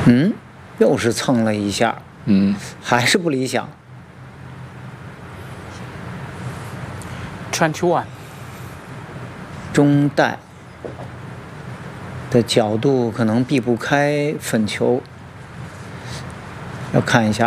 又是蹭了一下，还是不理想。 21。 中带的角度可能避不开粉球，要看一下。